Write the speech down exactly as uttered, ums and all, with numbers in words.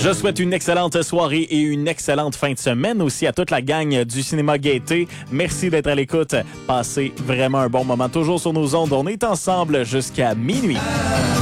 Je souhaite une excellente soirée et une excellente fin de semaine aussi à toute la gang du Cinéma Gaieté. Merci d'être à l'écoute. Passez vraiment un bon moment toujours sur nos ondes. On est ensemble jusqu'à minuit.